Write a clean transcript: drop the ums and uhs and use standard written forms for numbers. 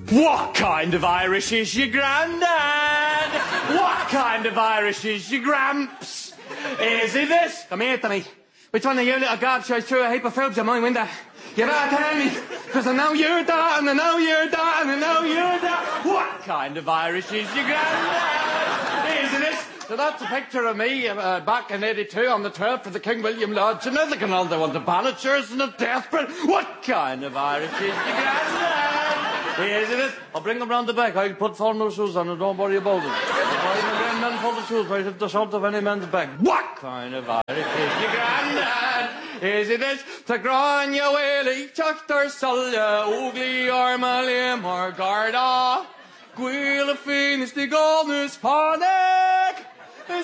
What kind of Irish is your granddad? What kind of Irish is your gramps? Is he this? Come here to me. Which one of you little gobshites threw a heap of fruits at my window? You better tell me, because I know you're that, and I know you're that, and I know you're that. What kind of Irish is your granddad? Is he this? So that's a picture of me back in '82 on the turf for the King William Lodge. And they can all they want to ban it, sure, isn't it desperate? What kind of Irish is your granddad? Is it? I'll bring them round the back. I'll put formal shoes on and don't worry about it. I'm a man full of shoes right at the short of any man's back. What kind of Irish is your granddad? Is it this? To groan you will each after sulla, ugly or malim or garda. Gwil a finis the golnus pane.